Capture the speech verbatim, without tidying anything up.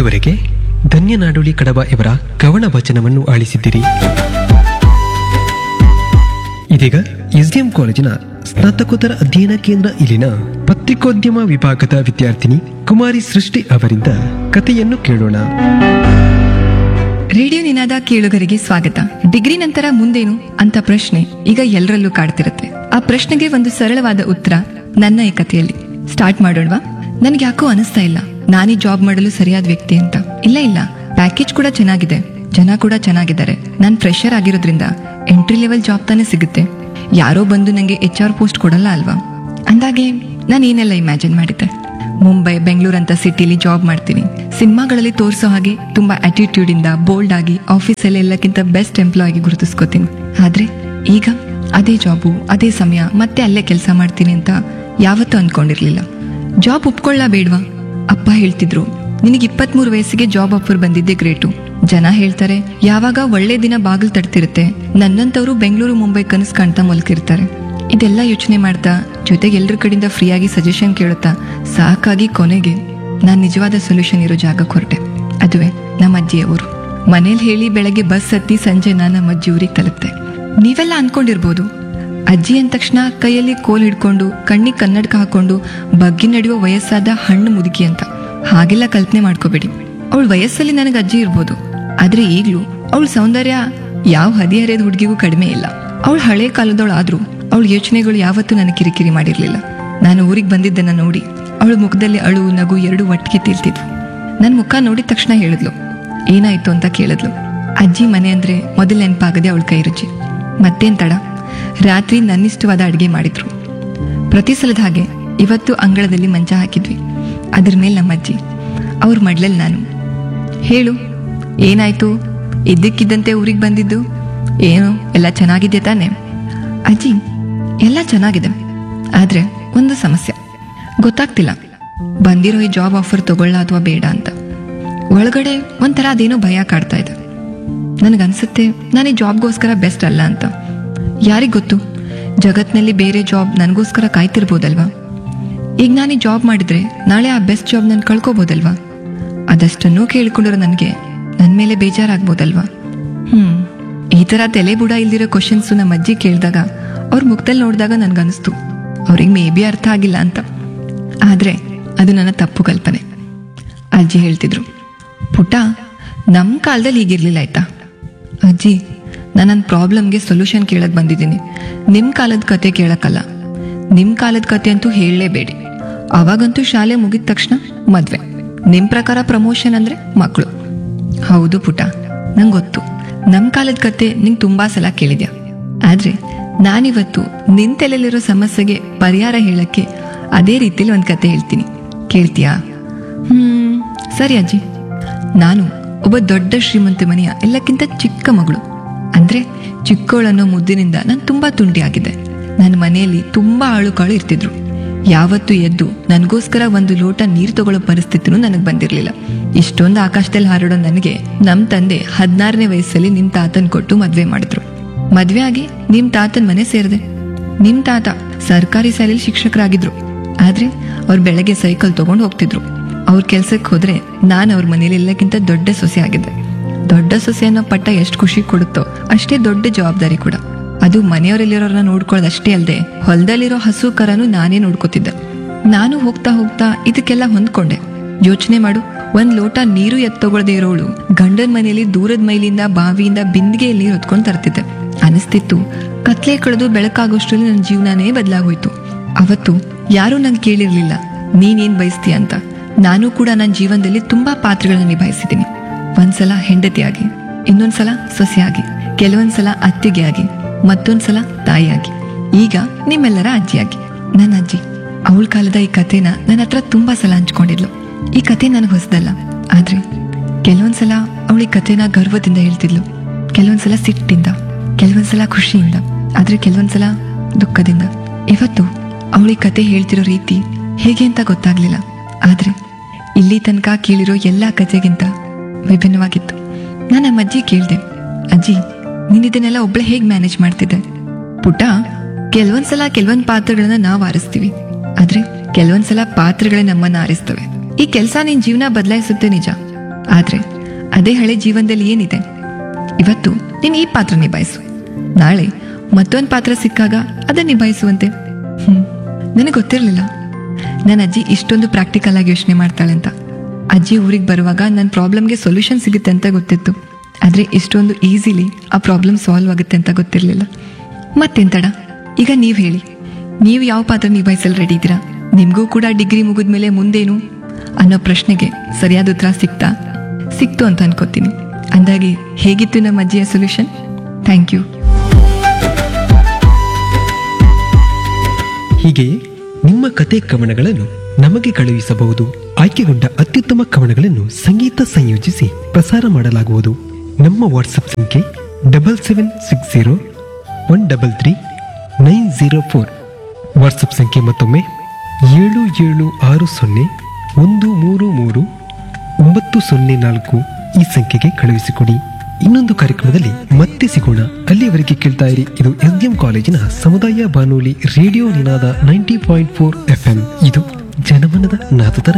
ಇದುವರೆಗೆ ಧನ್ಯನಾಡೋಳಿ ಕಡಬ ಇವರ ಕವನ ವಚನವನ್ನು ಆಲಿಸಿದ್ದೀರಿ. ಇದೀಗ ಎಸ್ಡಿಎಂ ಕಾಲೇಜಿನ ಸ್ನಾತಕೋತ್ತರ ಅಧ್ಯಯನ ಕೇಂದ್ರ ಇಲ್ಲಿನ ಪತ್ರಿಕೋದ್ಯಮ ವಿಭಾಗದ ವಿದ್ಯಾರ್ಥಿನಿ ಕುಮಾರಿ ಸೃಷ್ಟಿ ಅವರಿಂದ ಕಥೆಯನ್ನು ಕೇಳೋಣ. ರೇಡಿಯೋ ನಿನಾದ ಕೇಳುಗರಿಗೆ ಸ್ವಾಗತ. ಡಿಗ್ರಿ ನಂತರ ಮುಂದೇನು ಅಂತ ಪ್ರಶ್ನೆ ಈಗ ಎಲ್ಲರಲ್ಲೂ ಕಾಡ್ತಿರುತ್ತೆ. ಆ ಪ್ರಶ್ನೆಗೆ ಒಂದು ಸರಳವಾದ ಉತ್ತರ ನನ್ನ ಈ ಕಥೆಯಲ್ಲಿ. ಸ್ಟಾರ್ಟ್ ಮಾಡೋಣವಾ? ನನ್ಗೆ ಯಾಕೋ ಅನಿಸ್ತಾ ಇಲ್ಲ ನಾನೀ ಜಾಬ್ ಮಾಡಲು ಸರಿಯಾದ ವ್ಯಕ್ತಿ ಅಂತ. ಇಲ್ಲ ಇಲ್ಲ, ಪ್ಯಾಕೇಜ್ ಕೂಡ ಚೆನ್ನಾಗಿದೆ, ಜನ ಕೂಡ ಚೆನ್ನಾಗಿದ್ದಾರೆ, ನಾನ್ ಫ್ರೆಶರ್ ಆಗಿರೋದ್ರಿಂದ ಎಂಟ್ರಿ ಲೆವೆಲ್ ಜಾಬ್ ತಾನೇ ಸಿಗುತ್ತೆ, ಯಾರೋ ಬಂದು ನಂಗೆ ಎಚ್ ಆರ್ ಪೋಸ್ಟ್ ಕೊಡಲ್ಲ ಅಲ್ವಾ ಅಂದಾಗೆ ನಾನು ಏನೆಲ್ಲ ಇಮ್ಯಾಜಿನ್ ಮಾಡಿದ್ದೆ. ಮುಂಬೈ, ಬೆಂಗಳೂರು ಅಂತ ಸಿಟಿಲಿ ಜಾಬ್ ಮಾಡ್ತೀನಿ, ಸಿನಿಮಾಗಳಲ್ಲಿ ತೋರಿಸೋ ಹಾಗೆ ತುಂಬಾ ಆಟಿಟ್ಯೂಡ್ ಇಂದ ಬೋಲ್ಡ್ ಆಗಿ ಆಫೀಸಲ್ಲಿ ಎಲ್ಲಕ್ಕಿಂತ ಬೆಸ್ಟ್ ಎಂಪ್ಲಾಯ್ ಆಗಿ ಗುರುತಿಸ್ಕೋತೀನಿ. ಆದ್ರೆ ಈಗ ಅದೇ ಜಾಬು, ಅದೇ ಸಮಯ, ಮತ್ತೆ ಅಲ್ಲೇ ಕೆಲಸ ಮಾಡ್ತೀನಿ ಅಂತ ಯಾವತ್ತೂ ಅನ್ಕೊಂಡಿರ್ಲಿಲ್ಲ. ಜಾಬ್ ಒಪ್ಕೊಳ್ಳ ಬೇಡ್ವಾ? ಅಪ್ಪ ಹೇಳ್ತಿದ್ರು, ನಿನಗೆ ಇಪ್ಪತ್ಮೂರು ವಯಸ್ಸಿಗೆ ಜಾಬ್ ಆಫರ್ ಬಂದಿದ್ದೆ ಗ್ರೇಟು. ಜನ ಹೇಳ್ತಾರೆ ಯಾವಾಗ ಒಳ್ಳೆ ದಿನ ಬಾಗಿಲು ತಡ್ತಿರುತ್ತೆ, ನನ್ನಂತವ್ರು ಬೆಂಗಳೂರು ಮುಂಬೈ ಕನಸು ಕಾಣ್ತಾ ಮಲ್ಕಿರ್ತಾರೆ. ಇದೆಲ್ಲ ಯೋಚನೆ ಮಾಡ್ತಾ ಜೊತೆಗೆ ಎಲ್ರ ಕಡೆಯಿಂದ ಫ್ರೀಯಾಗಿ ಸಜೆಷನ್ ಕೇಳುತ್ತಾ ಸಾಕಾಗಿ ಕೊನೆಗೆ ನಾನ್ ನಿಜವಾದ ಸೊಲ್ಯೂಷನ್ ಇರೋ ಜಾಗಕ್ಕೆ ಹೊರಟೆ. ಅದುವೇ ನಮ್ಮ ಅಜ್ಜಿಯವರು. ಮನೇಲಿ ಹೇಳಿ ಬೆಳಗ್ಗೆ ಬಸ್ ಹತ್ತಿ ಸಂಜೆ ನಾನು ನಮ್ಮ ಅಜ್ಜಿ ಊರಿಗೆ ತಲುಪ್ತೆ. ನೀವೆಲ್ಲ ಅನ್ಕೊಂಡಿರ್ಬೋದು ಅಜ್ಜಿ ಅಂದ ತಕ್ಷಣ ಕೈಯಲ್ಲಿ ಕೋಲ್ ಹಿಡ್ಕೊಂಡು ಕಣ್ಣಿಗೆ ಕನ್ನಡಕ ಹಾಕೊಂಡು ಬಗ್ಗಿ ನಡೆಯುವ ವಯಸ್ಸಾದ ಹಣ್ಣು ಮುದುಕಿ ಅಂತ. ಹಾಗೆಲ್ಲ ಕಲ್ಪನೆ ಮಾಡ್ಕೋಬೇಡಿ. ಅವಳ ವಯಸ್ಸಲ್ಲಿ ನನಗೆ ಅಜ್ಜಿ ಇರ್ಬೋದು, ಆದ್ರೆ ಈಗ್ಲೂ ಅವಳ ಸೌಂದರ್ಯ ಯಾವ ಹದಿಹರೆಯದ ಹುಡುಗಿಗೂ ಕಡಿಮೆ ಇಲ್ಲ. ಅವಳು ಹಳೆ ಕಾಲದವಳಾದ್ರೂ ಅವಳ ಯೋಚನೆಗಳು ಯಾವತ್ತೂ ನನಗೆ ಕಿರಿಕಿರಿ ಮಾಡಿರ್ಲಿಲ್ಲ. ನಾನು ಊರಿಗೆ ಬಂದಿದ್ದನ್ನ ನೋಡಿ ಅವಳ ಮುಖದಲ್ಲಿ ಅಳು ನಗು ಎರಡು ಒಟ್ಟಿಗೆ ತಿಳ್ತಿದ್ವು. ನನ್ನ ಮುಖ ನೋಡಿದ ತಕ್ಷಣ ಹೇಳಿದ್ಲು, ಏನಾಯ್ತು ಅಂತ ಕೇಳಿದ್ಲು. ಅಜ್ಜಿ ಮನೆ ಅಂದ್ರೆ ಮೊದಲು ನೆನಪಾಗದೆ ಅವಳ ಕೈ ರುಚಿ. ಮತ್ತೇನ್ ತಡ, ರಾತ್ರಿ ನನ್ನಿಷ್ಟವಾದ ಅಡುಗೆ ಮಾಡಿದ್ರು. ಪ್ರತಿ ಸಲದ ಹಾಗೆ ಇವತ್ತು ಅಂಗಳದಲ್ಲಿ ಮಂಚ ಹಾಕಿದ್ವಿ. ಅದ್ರ ಮೇಲೆ ನಮ್ಮ ಅಜ್ಜಿ, ಅವ್ರ ಮಡ್ಲಲ್ಲಿ ನಾನು. ಹೇಳು, ಏನಾಯ್ತು? ಇದ್ದಕ್ಕಿದ್ದಂತೆ ಊರಿಗೆ ಬಂದಿದ್ದು? ಏನು ಎಲ್ಲ ಚೆನ್ನಾಗಿದೆ ತಾನೆ? ಅಜ್ಜಿ, ಎಲ್ಲ ಚೆನ್ನಾಗಿದೆ, ಆದ್ರೆ ಒಂದು ಸಮಸ್ಯೆ. ಗೊತ್ತಾಗ್ತಿಲ್ಲ ಬಂದಿರೋ ಈ ಜಾಬ್ ಆಫರ್ ತಗೊಳ್ಳ ಅಥವಾ ಬೇಡ ಅಂತ. ಒಳಗಡೆ ಒಂಥರ ಅದೇನೋ ಭಯ ಕಾಡ್ತಾ ಇದೆ. ನನಗನ್ಸುತ್ತೆ ನಾನು ಈ ಜಾಬ್ಗೋಸ್ಕರ ಬೆಸ್ಟ್ ಅಲ್ಲ ಅಂತ. ಯಾರಿಗ್ ಗೊತ್ತು, ಜಗತ್ನಲ್ಲಿ ಬೇರೆ ಜಾಬ್ ನನಗೋಸ್ಕರ ಕಾಯ್ತಿರ್ಬೋದಲ್ವಾ? ಈಗ ನಾನು ಈ ಜಾಬ್ ಮಾಡಿದ್ರೆ ನಾಳೆ ಆ ಬೆಸ್ಟ್ ಜಾಬ್ ನಾನು ಕಳ್ಕೋಬೋದಲ್ವಾ? ಅದಷ್ಟನ್ನೂ ಕೇಳ್ಕೊಂಡಿರೋ ನನಗೆ ನನ್ನ ಮೇಲೆ ಬೇಜಾರಾಗ್ಬೋದಲ್ವಾ? ಹ್ಮ್ ಈ ತರ ತಲೆ ಬುಡ ಇಲ್ದಿರೋ ಕ್ವಶನ್ಸು ನಮ್ಮ ಅಜ್ಜಿ ಕೇಳಿದಾಗ ಅವ್ರ ಮುಖದಲ್ಲಿ ನೋಡಿದಾಗ ನನ್ಗನ್ನಿಸ್ತು ಅವ್ರಿಗೆ ಮೇ ಬಿ ಅರ್ಥ ಆಗಿಲ್ಲ ಅಂತ. ಆದ್ರೆ ಅದು ನನ್ನ ತಪ್ಪು ಕಲ್ಪನೆ. ಅಜ್ಜಿ ಹೇಳ್ತಿದ್ರು, ಪುಟ್ಟ, ನಮ್ಮ ಕಾಲದಲ್ಲಿ ಹೀಗಿರ್ಲಿಲ್ಲ ಆಯ್ತಾ? ಅಜ್ಜಿ, ನಾನು ನನ್ನ ಪ್ರಾಬ್ಲಮ್ಗೆ ಸೊಲ್ಯೂಷನ್ ಕೇಳಕ್ ಬಂದಿದ್ದೀನಿ, ನಿಮ್ ಕಾಲದ ಕತೆ ಕೇಳಕ್ಕಲ್ಲ. ನಿಮ್ ಕಾಲದ ಕತೆ ಅಂತೂ ಹೇಳಲೇಬೇಡಿ. ಅವಾಗಂತೂ ಶಾಲೆ ಮುಗಿದ ತಕ್ಷಣ ಮದ್ವೆ, ನಿಮ್ ಪ್ರಕಾರ ಪ್ರಮೋಷನ್ ಅಂದ್ರೆ ಮಕ್ಕಳು. ಹೌದು ಪುಟ, ನಂಗೆ ಗೊತ್ತು ನಮ್ ಕಾಲದ ಕತೆ ನಿಂಗೆ ತುಂಬಾ ಸಲ ಕೇಳಿದ್ಯಾ. ಆದ್ರೆ ನಾನಿವತ್ತು ನಿನ್ ತಲೆಯಲ್ಲಿರೋ ಸಮಸ್ಯೆಗೆ ಪರಿಹಾರ ಹೇಳಕ್ಕೆ ಅದೇ ರೀತಿಯಲ್ಲಿ ಒಂದ್ ಕತೆ ಹೇಳ್ತೀನಿ, ಕೇಳ್ತೀಯಾ? ಹ್ಮ್ ಸರಿ ಅಜ್ಜಿ. ನಾನು ಒಬ್ಬ ದೊಡ್ಡ ಶ್ರೀಮಂತ ಮನೆಯ ಎಲ್ಲಕ್ಕಿಂತ ಚಿಕ್ಕ ಮಗಳು. ಅಂದ್ರೆ ಚಿಕ್ಕವಳನ್ನೋ ಮುದ್ದಿನಿಂದ ನಾನು ತುಂಬಾ ತುಂಟಿ ಆಗಿದ್ದೆ. ನನ್ನ ಮನೆಯಲ್ಲಿ ತುಂಬಾ ಆಳು ಕಾಳು ಇರ್ತಿದ್ರು. ಯಾವತ್ತೂ ಎದ್ದು ನನಗೋಸ್ಕರ ಒಂದು ಲೋಟ ನೀರು ತಗೊಳ್ಳೋ ಪರಿಸ್ಥಿತಿನೂ ನನಗೆ ಬಂದಿರಲಿಲ್ಲ. ಇಷ್ಟೊಂದು ಆಕಾಶದಲ್ಲಿ ಹಾರಾಡೋ ನನಗೆ ನಮ್ ತಂದೆ ಹದಿನಾರನೇ ವಯಸ್ಸಲ್ಲಿ ನಿಮ್ ತಾತನ್ ಕೊಟ್ಟು ಮದ್ವೆ ಮಾಡಿದ್ರು. ಮದ್ವೆ ಆಗಿ ನಿಮ್ ತಾತನ್ ಮನೆ ಸೇರಿದೆ. ನಿಮ್ ತಾತ ಸರ್ಕಾರಿ ಶಾಲೆಯಲ್ಲಿ ಶಿಕ್ಷಕರಾಗಿದ್ರು. ಆದ್ರೆ ಅವ್ರು ಬೆಳಗ್ಗೆ ಸೈಕಲ್ ತಗೊಂಡು ಹೋಗ್ತಿದ್ರು. ಅವ್ರ ಕೆಲ್ಸಕ್ಕೆ ಹೋದ್ರೆ ನಾನು ಅವ್ರ ಮನೇಲಿ ಎಲ್ಲಕ್ಕಿಂತ ದೊಡ್ಡ ಸೊಸೆ ಆಗಿದ್ದೆ. ದೊಡ್ಡ ಸೊಸೆ ಅನ್ನೋ ಪಟ್ಟ ಎಷ್ಟು ಖುಷಿ ಕೊಡುತ್ತೋ ಅಷ್ಟೇ ದೊಡ್ಡ ಜವಾಬ್ದಾರಿ ಕೂಡ. ಅದು ಮನೆಯವರಲ್ಲಿರೋರನ್ನ ನೋಡ್ಕೊಳ್ಳೋದಷ್ಟೇ ಅಲ್ಲದೆ ಹೊಲದಲ್ಲಿರೋ ಹಸು ಕರನು ನಾನೇ ನೋಡ್ಕೋತಿದ್ದೆ. ನಾನು ಹೋಗ್ತಾ ಹೋಗ್ತಾ ಇದಕ್ಕೆಲ್ಲ ಹೊಂದ್ಕೊಂಡೆ. ಯೋಚನೆ ಮಾಡು, ಒಂದ್ ಲೋಟ ನೀರು ಎತ್ತಗೊಳ್ದೆ ಇರೋಳು ಗಂಡನ ಮನೆಯಲ್ಲಿ ದೂರದ ಮೈಲಿಂದ ಬಾವಿಯಿಂದ ಬಿಂದಿಗೆಯಲ್ಲಿ ನೀರು ಹೊತ್ಕೊಂಡ್ ತರ್ತಿದ್ದೆ. ಅನಿಸ್ತಿತ್ತು ಕತ್ಲೆ ಕಳೆದು ಬೆಳಕಾಗೋಷ್ಟ್ರಲ್ಲಿ ನನ್ನ ಜೀವನನೇ ಬದಲಾಗೋಯ್ತು. ಅವತ್ತು ಯಾರೂ ನಂಗೆ ಕೇಳಿರ್ಲಿಲ್ಲ ನೀನೇನ್ ಬಯಸ್ತೀಯ ಅಂತ. ನಾನು ಕೂಡ ನನ್ನ ಜೀವನದಲ್ಲಿ ತುಂಬಾ ಪಾತ್ರಗಳನ್ನ ನಿಭಾಯಿಸಿದ್ದೀನಿ. ಒಂದ್ಸಲ ಹೆಂಡತಿಯಾಗಿ, ಇನ್ನೊಂದ್ಸಲ ಸೊಸೆಯಾಗಿ, ಕೆಲವೊಂದ್ಸಲ ಅತ್ತಿಗೆ ಆಗಿ, ಮತ್ತೊಂದ್ಸಲ ತಾಯಿಯಾಗಿ, ಈಗ ನಿಮ್ಮೆಲ್ಲರ ಅಜ್ಜಿಯಾಗಿ. ನನ್ನ ಅಜ್ಜಿ ಅವಳ ಕಾಲದ ಈ ಕಥೆನ ನನ್ನ ಹತ್ರ ತುಂಬಾ ಸಲ ಹಂಚ್ಕೊಂಡಿದ್ಲು. ಈ ಕಥೆ ನನಗೆ ಹೊಸದಲ್ಲ, ಆದ್ರೆ ಕೆಲವೊಂದ್ಸಲ ಅವಳ ಈ ಕಥೆನ ಗರ್ವದಿಂದ ಹೇಳ್ತಿದ್ಲು, ಕೆಲವೊಂದ್ಸಲ ಸಿಟ್ಟಿಂದ, ಕೆಲವೊಂದ್ಸಲ ಖುಷಿಯಿಂದ, ಆದ್ರೆ ಕೆಲವೊಂದ್ಸಲ ದುಃಖದಿಂದ. ಇವತ್ತು ಅವಳಿ ಕತೆ ಹೇಳ್ತಿರೋ ರೀತಿ ಹೇಗೆ ಅಂತ ಗೊತ್ತಾಗ್ಲಿಲ್ಲ, ಆದ್ರೆ ಇಲ್ಲಿ ತನಕ ಕೇಳಿರೋ ಎಲ್ಲಾ ಕಥೆಗಿಂತ ವಿಭಿನ್ನವಾಗಿತ್ತು. ನಾನು ನಮ್ಮ ಅಜ್ಜಿ ಕೇಳ್ದೆ, ಅಜ್ಜಿ ನೀನ್ ಇದನ್ನೆಲ್ಲ ಒಬ್ಳೆ ಹೇಗ್ ಮ್ಯಾನೇಜ್ ಮಾಡ್ತಿದ್ದೆ? ಪುಟ್ಟ, ಕೆಲವೊಂದ್ಸಲ ಕೆಲವೊಂದ್ ಪಾತ್ರಗಳನ್ನ ನಾವ್ ಆರಿಸ್ತೀವಿ, ಆದ್ರೆ ಕೆಲವೊಂದ್ಸಲ ಪಾತ್ರಗಳೇ ನಮ್ಮನ್ನ ಆರಿಸ್ತವೆ. ಈ ಕೆಲ್ಸ ನಿನ್ ಜೀವನ ಬದಲಾಯಿಸುತ್ತೆ ನಿಜ, ಆದ್ರೆ ಅದೇ ಹಳೆ ಜೀವನದಲ್ಲಿ ಏನಿದೆ? ಇವತ್ತು ನೀನು ಈ ಪಾತ್ರ ನಿಭಾಯಿಸು, ನಾಳೆ ಮತ್ತೊಂದು ಪಾತ್ರ ಸಿಕ್ಕಾಗ ಅದನ್ನ ನಿಭಾಯಿಸುವಂತೆ. ಹ್ಮ್ ನನಗೆ ಗೊತ್ತಿರಲಿಲ್ಲ ನನ್ನ ಅಜ್ಜಿ ಇಷ್ಟೊಂದು ಪ್ರಾಕ್ಟಿಕಲ್ ಆಗಿ ಯೋಚನೆ ಮಾಡ್ತಾಳೆ ಅಂತ. ಅಜ್ಜಿ ಊರಿಗೆ ಬರುವಾಗ ನನ್ನ ಪ್ರಾಬ್ಲಮ್ಗೆ ಸೊಲ್ಯೂಷನ್ ಸಿಗುತ್ತೆ ಅಂತ ಗೊತ್ತಿತ್ತು, ಆದ್ರೆ ಇಷ್ಟೊಂದು ಈಸಿಲಿ ಆ ಪ್ರಾಬ್ಲಮ್ ಸಾಲ್ವ್ ಆಗುತ್ತೆ ಅಂತ ಗೊತ್ತಿರಲಿಲ್ಲ. ಮತ್ತೆಂತಡ, ಈಗ ನೀವು ಹೇಳಿ, ನೀವು ಯಾವ ಪಾತ್ರ ನಿಭಾಯಿಸಲು ರೆಡಿ ಇದ್ದೀರಾ? ನಿಮಗೂ ಕೂಡ ಡಿಗ್ರಿ ಮುಗಿದ್ಮೇಲೆ ಮುಂದೇನು ಅನ್ನೋ ಪ್ರಶ್ನೆಗೆ ಸರಿಯಾದ ಉತ್ತರ ಸಿಕ್ತಾ ಸಿಕ್ತು ಅಂತ ಅನ್ಕೋತೀನಿ. ಅಂದಾಗೆ ಹೇಗಿತ್ತು ನಮ್ಮ ಅಜ್ಜಿಯ ಸೊಲ್ಯೂಷನ್? Thank you. ಹೀಗೆಯೇ ನಿಮ್ಮ ಕತೆ ಕವನಗಳನ್ನು ನಮಗೆ ಕಳುಹಿಸಬಹುದು. ಆಯ್ಕೆಗೊಂಡ ಅತ್ಯುತ್ತಮ ಕವನಗಳನ್ನು ಸಂಗೀತ ಸಂಯೋಜಿಸಿ ಪ್ರಸಾರ ಮಾಡಲಾಗುವುದು. ನಮ್ಮ ವಾಟ್ಸಪ್ ಸಂಖ್ಯೆ double seven six zero one double three nine zero four. WhatsApp ಸಂಖ್ಯೆ ಮತ್ತೊಮ್ಮೆ ಏಳು ಏಳು ಆರು ಸೊನ್ನೆ ಒಂದು ಮೂರು ಮೂರು ಒಂಬತ್ತು ಸೊನ್ನೆ ನಾಲ್ಕು. ಈ ಸಂಖ್ಯೆಗೆ ಕಳುಹಿಸಿಕೊಡಿ. ಇನ್ನೊಂದು ಕಾರ್ಯಕ್ರಮದಲ್ಲಿ ಮತ್ತೆ ಸಿಗೋಣ. ಅಲ್ಲಿಯವರೆಗೆ ಕೇಳ್ತಾ ಇರಿ, ಇದು ಎಸ್ ಡಿ ಎಂ ಕಾಲೇಜಿನ ಸಮುದಾಯ ಬಾನುಲಿ ರೇಡಿಯೋ ನಿನಾದ ninety point four F M. ಇದು ಜನಮನದ ನಾದತರ